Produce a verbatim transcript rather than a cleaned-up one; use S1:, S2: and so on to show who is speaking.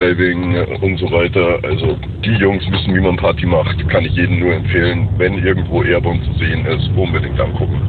S1: Skydiving und so weiter. Also die Jungs wissen, wie man Party macht. Kann ich jedem nur empfehlen, wenn irgendwo Airborne zu sehen ist, unbedingt angucken.